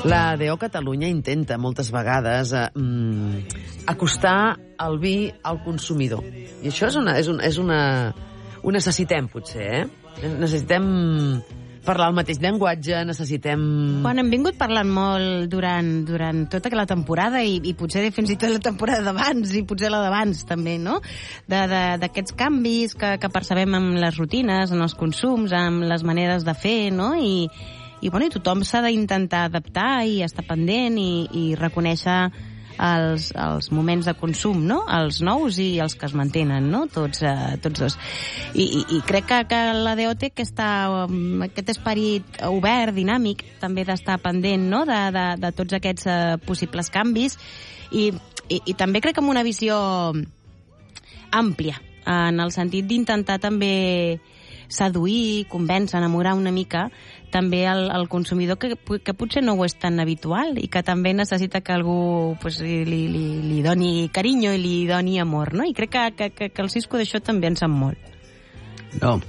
La DO Catalunya intenta moltes vegades acostar el vi al consumidor. I això ho necessitem, potser, Necessitem parlar el mateix llenguatge, necessitem... Bueno, hem vingut parlant molt durant tota la temporada i potser fins i tot la temporada d'abans i potser la d'abans també, no? D'aquests canvis que percebem amb les rutines, en els consums, amb les maneres de fer, no? I tothom s'ha d'intentar adaptar i estar pendent i reconèixer els moments de consum, no? Els nous i els que es mantenen, no? Tots dos. I crec que la DO té aquest esperit obert, dinàmic, també d'estar pendent, no? De tots aquests possibles canvis i també crec que amb una visió àmplia, en el sentit d'intentar també seduir, convèncer, enamorar una mica també el consumidor que potser no ho és tan habitual i que també necessita que algú li doni carinyo i li doni amor, no? I crec que el Cisco d'això també en sap molt. No.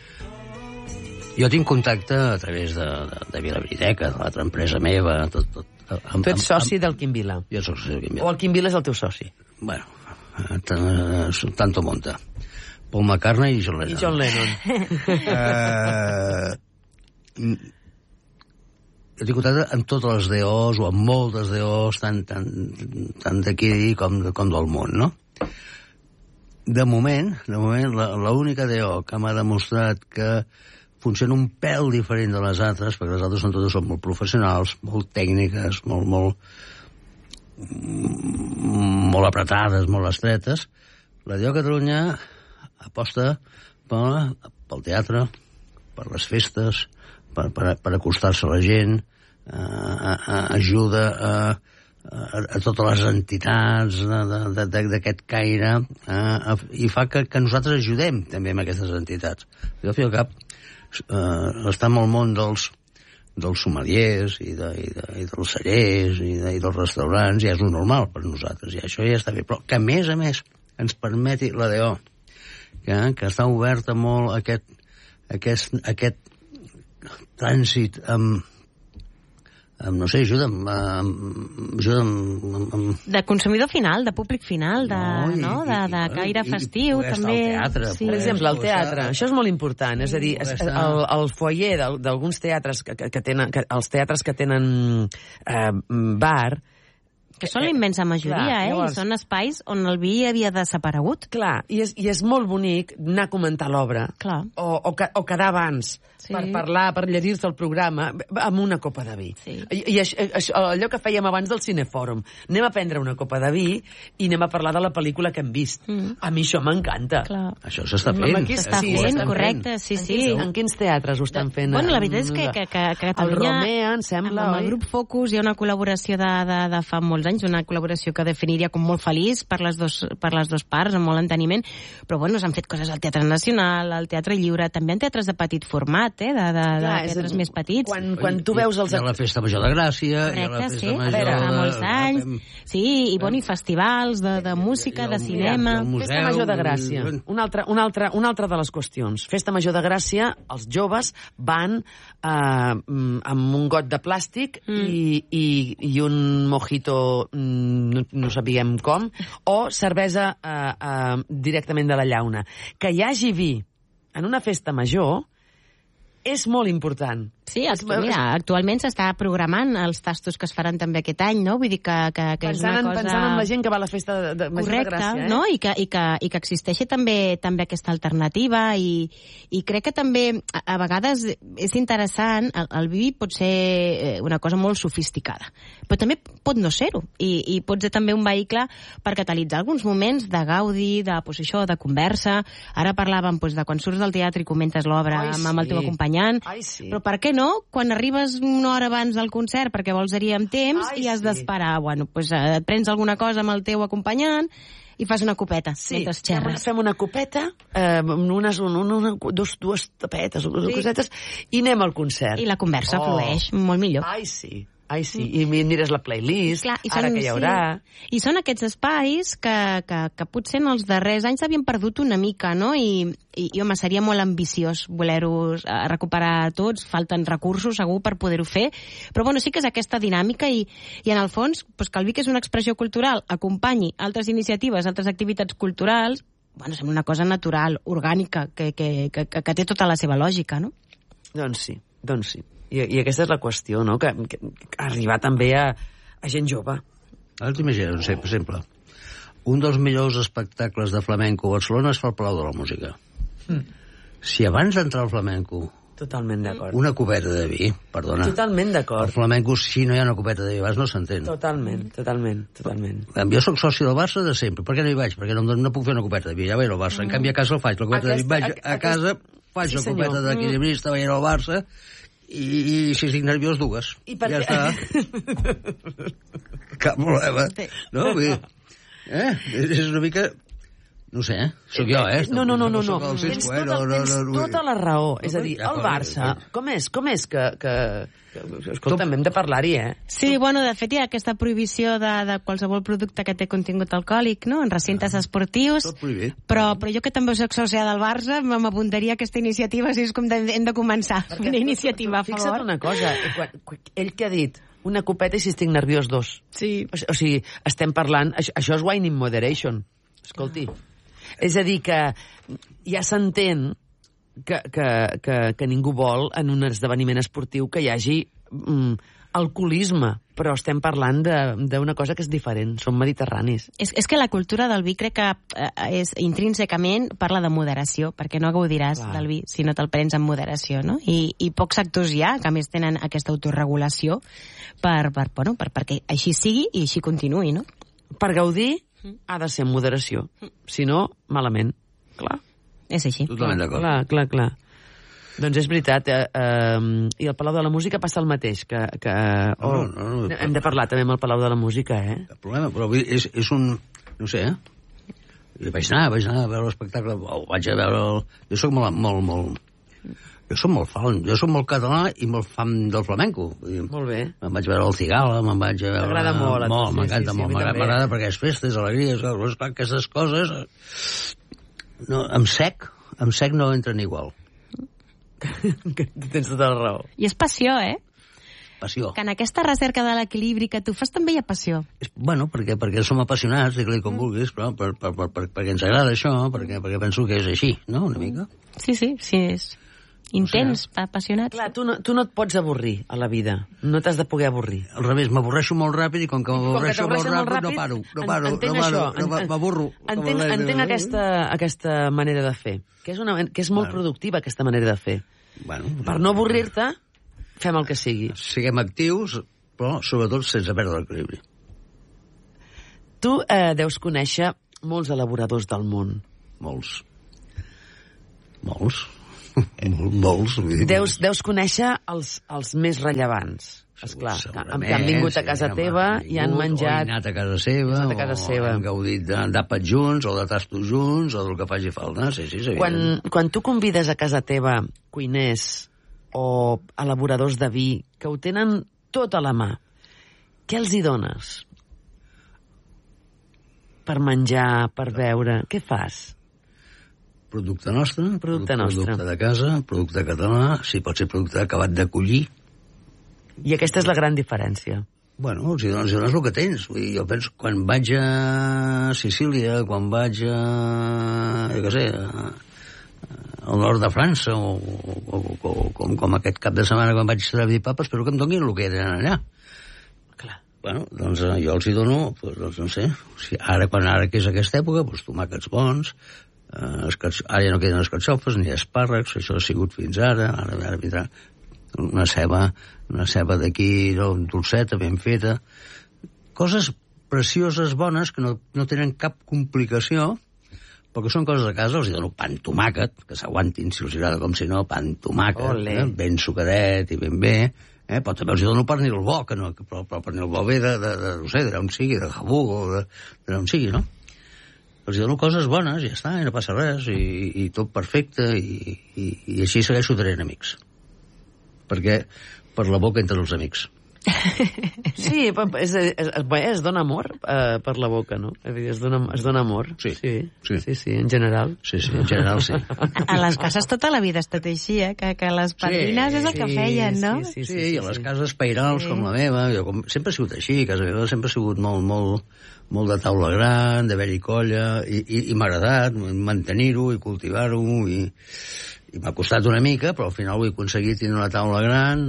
Jo tinc contacte a través de Vilabriteca, de l'altra empresa meva, tot. Tu ets soci del Quim Vila. Jo soc soci del Quim Vila. O el Quim Vila és el teu soci? Bueno, tanto monta. Paul McCartney i John Lennon. I John Lennon. Jo tinc contacte amb totes les DOs o amb moltes DOs, tant d'aquí com del món, no? De moment, l'única DO que m'ha demostrat que funciona un pèl diferent de les altres, perquè les altres totes són molt professionals, molt tècniques, molt apretades, molt estretes. La DO Catalunya aposta pel teatre, per les festes, per acostar-se a la gent, ajuda a totes les entitats d'aquest caire i fa que nosaltres ajudem també amb aquestes entitats. Jo, al fi al cap, estar en el món dels sommeliers i dels cellers i dels restaurants ja és un normal per nosaltres, i això ja està bé. Però que, a més, ens permeti la DO, que està oberta molt aquest trànsit amb no sé, ajuda de consumidor final, de públic final, de caire festiu, també. Teatre, per exemple, el teatre, això és molt important, és a dir, el foyer d'alguns teatres els teatres que tenen bar, que són la immensa majoria, llavors, i són espais on el vi havia desaparegut. Clar, i és molt bonic anar a comentar l'obra, o quedar abans, per parlar, per llegir-se el programa, amb una copa de vi. Sí. I allò que fèiem abans del cinefòrum. Anem a prendre una copa de vi i anem a parlar de la pel·lícula que hem vist. A mi això m'encanta. Això s'està fent. S'està fent, correcte, sí. En quins teatres ho estan fent? Bueno, la veritat és que Catalunya... El Romea, em sembla, amb el grup Focus hi ha una col·laboració de fa molts anys, una col·laboració que definiria com molt feliç per les dues parts, amb molt enteniment, però bueno, s'han fet coses al Teatre Nacional, al Teatre Lliure, també en teatres de petit format, de teatres més petits. Quan tu veus els... Hi ha la Festa Major de Gràcia, hi ha la Festa Major... Fa molts anys, i festivals de música, de cinema... Festa Major de Gràcia. Una altra de les qüestions. Festa Major de Gràcia, els joves van amb un got de plàstic i un mojito, no sabíem com, o cervesa directament de la llauna. Que hi hagi vi en una festa major és molt important. Sí, mira, actualment s'està programant els tastos que es faran també aquest any, no? Vull dir que és una cosa... Pensant en la gent que va a la festa de Major de Gràcia, no? I que existeixi també aquesta alternativa i crec que també a vegades és interessant, el vi pot ser una cosa molt sofisticada, però també pot no ser-ho i pot ser també un vehicle per catalitzar alguns moments de gaudi, de conversa. Ara parlàvem de quan surts del teatre i comentes l'obra amb el teu acompanyant, però per què no? Quan arribes una hora abans del concert perquè vols anar amb temps i has d'esperar, bueno, et prens alguna cosa amb el teu acompanyant i fas una copeta mentre xerres. Fem una copeta, dues tapetes, cosetes, i anem al concert. I la conversa flueix molt millor. Ai, sí. Ai, sí, i mires la playlist, clar, ara que hi haurà... Sí. I són aquests espais que potser en els darrers anys s'havien perdut una mica, no? I home, seria molt ambiciós voler-ho recuperar tots, falten recursos, segur, per poder-ho fer, però bueno, sí que és aquesta dinàmica i en el fons, doncs, que el Vic és una expressió cultural, acompanyi altres iniciatives, altres activitats culturals, bueno, sembla una cosa natural, orgànica, que té tota la seva lògica, no? Doncs sí. I aquesta és la qüestió, no? Que arribar també a gent jove. Ara t'imagines, no sé, per exemple, un dels millors espectacles de flamenco a Barcelona es fa al Palau de la Música. Si abans d'entrar al flamenco... Totalment d'acord. Una copeta de vi, perdona. Totalment d'acord. El flamenco, si no hi ha una copeta de vi, abans no s'entén. Totalment. Jo soc soci del Barça de sempre. Per què no hi vaig? Perquè no puc fer una copeta de vi. Ja vaig al Barça. En canvi, a casa el faig. La copeta de vi vaig a casa, faig la copeta d'equilibrista, vaig al Barça... I si estic nerviós, dues. Ja està. Cap problema. No? Vull dir, és una mica... No sé, sóc jo, No. Tens tota la raó. És a dir, el Barça, com és que... Escolta'm, hem de parlar-hi, Sí, bueno, de fet hi ha aquesta prohibició de qualsevol producte que té contingut alcohòlic, no?, en recintes esportius. Tot prohibit. Però jo que també soc sòcia del Barça, m'apuntaria a aquesta iniciativa, si és com hem de començar. Una iniciativa, a favor. Fixa't una cosa, ell que ha dit una copeta i si estic nerviós, dos. Sí. O sigui, estem parlant... Això és wine in moderation. Escolti. És a dir, que ja s'entén que ningú vol en un esdeveniment esportiu que hi hagi alcoholisme, però estem parlant d'una cosa que és diferent, som mediterranis. És que la cultura del vi crec que és intrínsecament parla de moderació, perquè no gaudiràs del vi si no te'l prens amb moderació, no? I pocs sectors hi ha que a més tenen aquesta autorregulació perquè així sigui i així continuï, no? Per gaudir ha de ser amb moderació, si no, malament, clar. És així. Totalment d'acord. Clar. Doncs és veritat, i al Palau de la Música passa el mateix, no, hem de parlar també amb el Palau de la Música, Cap problema, però és un... No sé, vaig anar a veure l'espectacle, vaig a veure... Jo soc molt... Jo soc molt fan, jo soc molt català i molt fan del flamenco. Molt bé. Me'n vaig veure el Cigala, me'n vaig a veure... M'agrada molt. M'encanta molt, m'agrada perquè és festes, alegries, clar, aquestes coses... No, amb sec no entren igual. Tens tota la raó. I és passió, Passió. Que en aquesta recerca de l'equilibri que tu fas també hi ha passió. Bueno, perquè som apassionats, digue-li com vulguis, però perquè ens agrada això, perquè penso que és així, no?, una mica. Sí, és intens, apassionat. Clar, tu no et pots avorrir a la vida, no t'has de poder avorrir. Al revés, m'avorreixo molt ràpid i com que m'avorreixo molt ràpid no paro, m'avorro. Entenc aquesta manera de fer, que és molt productiva, aquesta manera de fer. Per no avorrir-te, fem el que sigui. Siguem actius, però sobretot sense perdre l'equilibri. Tu deus conèixer molts elaboradors del món. Molts. Deus conèixer els més rellevants. Esclar, que han vingut a casa teva i han menjat... O han anat a casa seva, o han gaudit d'àpats junts, o de tastos junts, o del que faci falta. Sí, quan tu convides a casa teva cuiners o elaboradors de vi que ho tenen tot a la mà, què els hi dones? Per menjar, per beure, què fas? Producte nostre, producte de casa, producte català, si pot ser producte acabat de collir. I aquesta és la gran diferència. Bueno, els dones el que tens. Vull dir, jo penso, quan vaig a Sicília, quan vaig a... jo què sé, al nord de França, o com aquest cap de setmana quan vaig a Vipapa, espero que em donin el que eren allà. Clar. Bueno, doncs jo els hi dono, doncs no sé, ara que és aquesta època, doncs tomàquets bons, ara ja no queden escarxofes ni espàrrecs, això ha sigut fins ara vindrà una ceba d'aquí, dolceta, ben feta, coses precioses, bones, que no tenen cap complicació, perquè són coses de casa. Els dono pa amb tomàquet, que s'aguantin si els agrada, com si no, pa amb tomàquet, ben sucadet i ben bé, però també els dono pernil bo, però pernil bo ve no sé, d'on sigui, de Jabug o d'on sigui, no? Els dono coses bones, ja està, i no passa res, i tot perfecte, i així segueixo tenint amics. Perquè per la boca entren els amics. Sí, es dona amor per la boca, no? Es dona amor. Sí, en general. Sí, en general, sí. A les cases tota la vida ha estat així, que les padrines és el que feien, no? Sí, i a les cases pairals com la meva, sempre ha sigut així, casa meva sempre ha sigut molt de taula gran, d'haver-hi colla, i m'ha agradat mantenir-ho i cultivar-ho, i m'ha costat una mica, però al final ho he aconseguit tenir una taula gran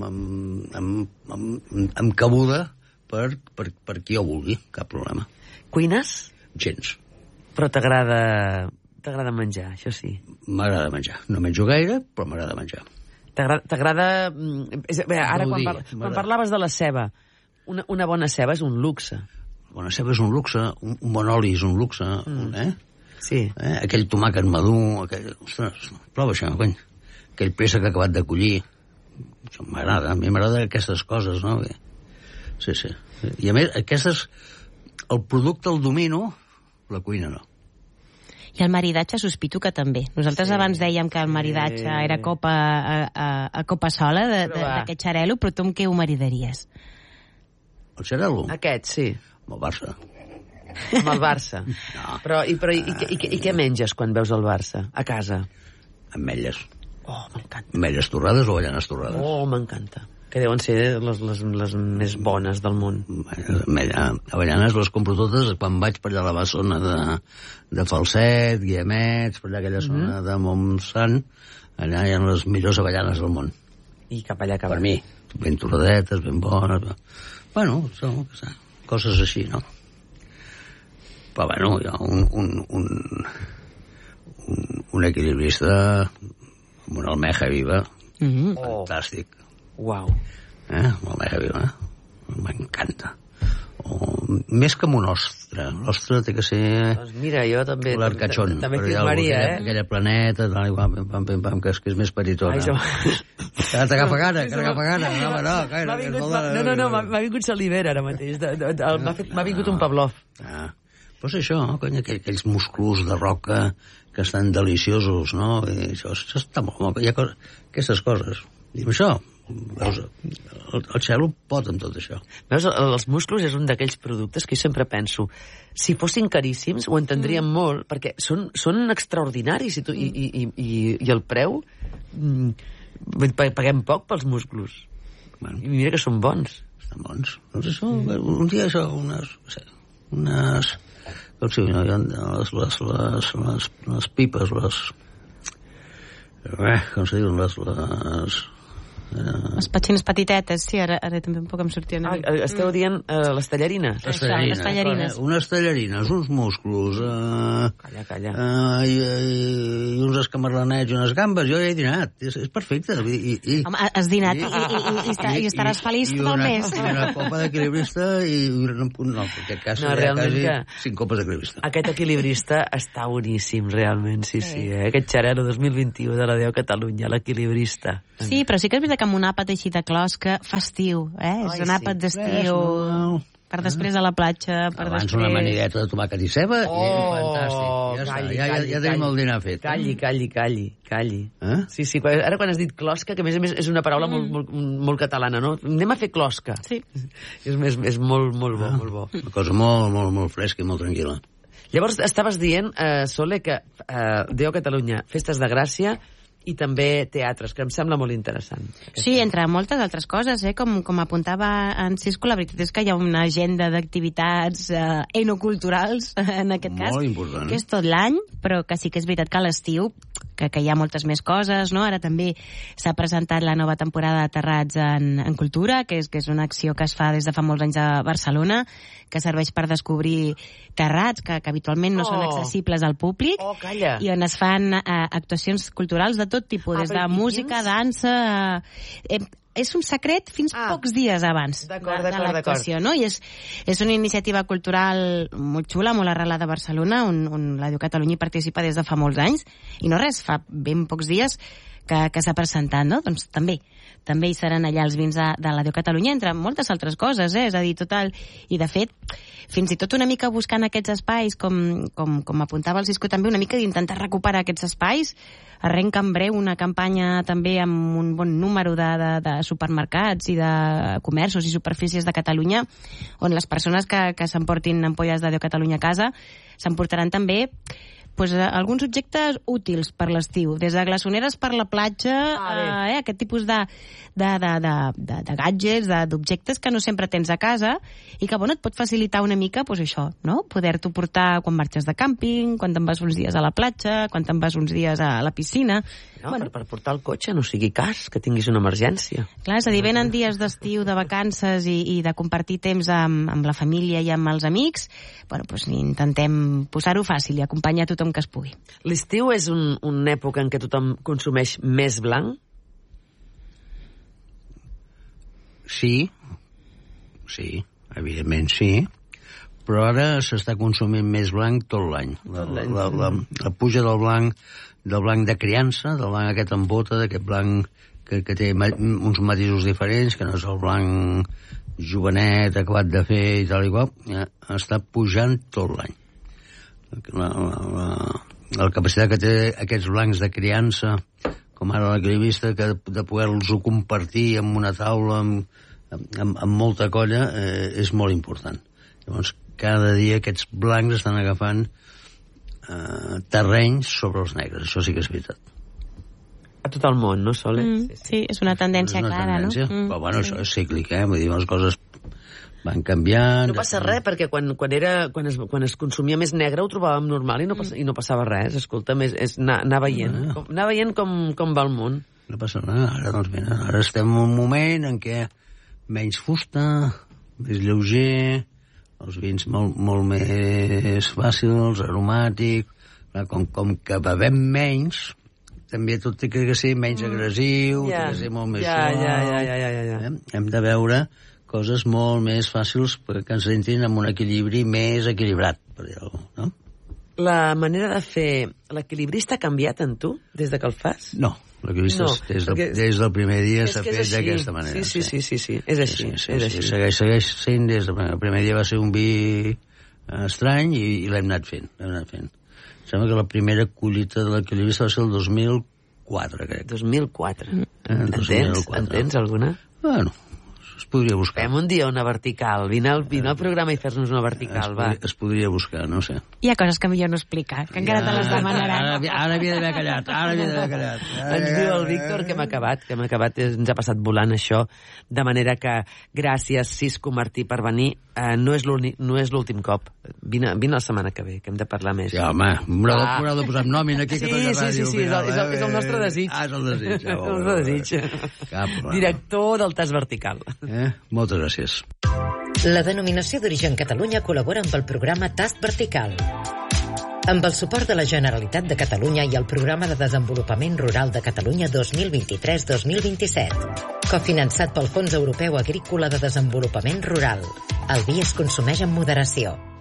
amb cabuda per qui ho vulgui, cap problema. Cuines? Gens. Però t'agrada menjar, això sí. M'agrada menjar. No menjo gaire, però m'agrada menjar. T'agrada... Ara, quan parlaves de la ceba, una bona ceba és un luxe. Una bona ceba és un luxe, un bon oli és un luxe, Sí. Aquell tomàquet madur, ostres, prova això, cony. Aquell préssec acabat de collir. Això m'agrada, a mi m'agrada aquestes coses, no? Sí. I a més, el producte el domino, la cuina no. I el maridatge sospito que també. Nosaltres abans dèiem que el maridatge era a copa sola d'aquest xarel·lo, però tu amb què ho maridaries? El xarel·lo? Aquest, sí. Amb el Barça. Amb el Barça. No. Però i què menges quan veus el Barça? A casa? Ametlles. Oh, m'encanta. Ametlles torrades o avellanes torrades? Oh, m'encanta. Que deuen ser les més bones del món. Avellanes les compro totes quan vaig per allà a la zona de Falset, Guiamets, per allà aquella zona de Montsant. Allà hi ha les millors avellanes del món. I cap allà. Per mi. Ben torradetes, ben bones. Bueno, són coses així, no? Però, bueno, hi ha un equilibrista amb una almeja viva fantàstic. Uau. Almeja viva, m'encanta. Més que amb un ostre. L'ostre té que ser... Doncs mira, jo també... L'arcachón. També firmaria, Aquella planeta, que és més petitona. T'agafa gana. No, m'ha vingut salivera ara mateix. M'ha vingut un Pavlov. Però és això, cony, aquells musclos de roca que estan deliciosos, no? I això està molt... Hi ha aquestes coses. I amb això, veus, el xelo pot amb tot això. Veus, els musclos és un d'aquells productes que jo sempre penso, si fossin caríssims ho entendríem molt, perquè són extraordinaris i el preu... Paguem poc pels musclos. I mira que són bons. Estan bons. Doncs això, un dia això, unes com si no hi ha les pipes, com se diuen, les petxines petitetes, sí, ara també un poc em sortien. Esteu dient les tallarines? Les tallarines. Unes tallarines, uns musclos, calla. I uns escamarlanets i unes gambes, jo ja he dinat, és perfecte. Home, has dinat i estaràs feliç tot el mes. I una copa d'equilibrista i no, en aquest cas seria quasi 5 copes d'equilibrista. Aquest equilibrista està boníssim, realment, sí. Aquest xarel·lo 2021 de la 10 Catalunya, l'equilibrista. Sí, però sí que és veritat que amb un àpat així de closca fa estiu, és un àpat d'estiu per després a la platja, per abans després... una amanideta de tomàquet i ceba, fantàstic. Ja tenim el dinar fet. Calli. Sí, ara quan has dit closca, que a més és una paraula molt catalana, no? Anem a fer closca. Sí. És molt bo. Una cosa molt fresca i molt tranquil·la. Llavors, estaves dient, Sole, que Déu Catalunya, festes de Gràcia i també teatres, que em sembla molt interessant. Sí, entre moltes altres coses, com apuntava en Cisco, la veritat és que hi ha una agenda d'activitats enoculturals, en aquest cas, molt important, que és tot l'any, però que sí que és veritat que a l'estiu que hi ha moltes més coses, no? Ara també s'ha presentat la nova temporada de Terrats en Cultura, que és una acció que es fa des de fa molts anys a Barcelona, que serveix per descobrir terrats que habitualment no són accessibles al públic, i on es fan actuacions culturals de tot tipus, des de música, dansa... És un secret fins pocs dies abans de l'actuació, no? I és una iniciativa cultural molt xula, molt arrelada a Barcelona, on la Déu Catalunya hi participa des de fa molts anys, i no res, fa ben pocs dies que s'ha presentat, no? Doncs també també hi seran allà els vins de l'Adéu Catalunya, entre moltes altres coses, és a dir, total. I, de fet, fins i tot una mica buscant aquests espais, com apuntava el Cisco també, una mica d'intentar recuperar aquests espais. Arrenca en breu una campanya també amb un bon número de supermercats i de comerços i superfícies de Catalunya, on les persones que s'emportin ampolles d'Adéu Catalunya a casa s'emportaran també alguns objectes útils per l'estiu, des de glaçoneres per la platja, aquest tipus de gadgets, d'objectes que no sempre tens a casa i que, et pot facilitar una mica, això, no? Poder-t'ho portar quan marxes de càmping, quan te'n vas uns dies a la platja, quan te'n vas uns dies a la piscina. No, per portar el cotxe, no sigui cas que tinguis una emergència. Clar, és a dir, venen dies d'estiu, de vacances i de compartir temps amb la família i amb els amics, intentem posar-ho fàcil i acompanyar tothom que es pugui. L'estiu és una època en què tothom consumeix més blanc? Sí, evidentment sí, però ara s'està consumint més blanc tot l'any. La puja del blanc de criança, del blanc aquest en bota, d'aquest blanc que té uns matisos diferents, que no és el blanc jovenet, acabat de fer i tal i qual, està pujant tot l'any. La capacitat que té aquests blancs de criança, com ara l'equilibrista, de poder-los compartir amb una taula amb molta colla, és molt important. Llavors, cada dia aquests blancs estan agafant terrenys sobre els negres. Això sí que és veritat. A tot el món, no, Sole? Sí, és una tendència clara, no? Però bueno, això és cíclic, Vull dir, les coses van canviant... No passa res, perquè quan es consumia més negre ho trobàvem normal i no passava res. Escolta, és anar veient com va el món. No passa res. Ara estem en un moment en què menys fusta, més lleuger, els vins molt més fàcils, aromàtics... Com que bevem menys, també tot té que ser menys agressiu, té que ser molt més suau. Hem de veure coses molt més fàcils que ens entrin amb un equilibri més equilibrat, per dir-ho, no? La manera de fer l'equilibrista ha canviat en tu, des de que el fas? No, l'equilibrista des del primer dia s'ha fet d'aquesta manera. Sí, és així. Segueix sent des del primer dia. Va ser un vi estrany i l'hem anat fent. Sembla que la primera collita de l'equilibrista va ser el 2004, crec. 2004. Entens alguna? Bueno, es podria buscar. Fem un dia una vertical. Vine al programa i fer-nos una vertical, va. Es podria buscar, no sé. Hi ha coses que millor no explicar, que encara te les demanaran. Ara havia d'haver callat, Ens diu el Víctor que hem acabat, ens ha passat volant això, de manera que gràcies, Cisco Martí, per venir. No és l'últim cop. Vine la setmana que ve, que hem de parlar més. Sí, home, m'haurà de posar nòmina aquí. Sí, és el nostre desig. És el desig. El nostre desig. Director del Tas Vertical. Moltes gràcies. La denominació d'origen Catalunya col·labora amb el programa Tast Vertical. Amb el suport de la Generalitat de Catalunya i el Programa de Desenvolupament Rural de Catalunya 2023-2027. Cofinançat pel Fons Europeu Agrícola de Desenvolupament Rural. El vi es consumeix amb moderació.